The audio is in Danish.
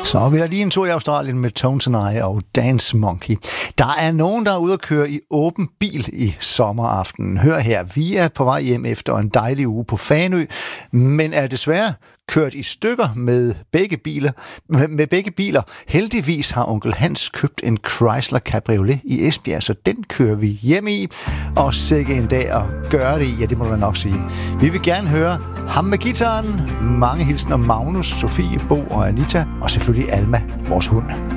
Så vil der lige en tur i Australien med Tones and I og Dance Monkey. Der er nogen, der er ude at køre i åben bil i sommeraften. Hør her, vi er på vej hjem efter en dejlig uge på Fanø, men er desværre kørt i stykker med begge biler. Heldigvis har onkel Hans købt en Chrysler Cabriolet i Esbjerg, så den kører vi hjem i. Og sikke en dag at gøre det i, ja, det må man nok sige. Vi vil gerne høre ham med gitaren. Mange hilsner Magnus, Sofie, Bo og Anita, og selvfølgelig Alma, vores hund.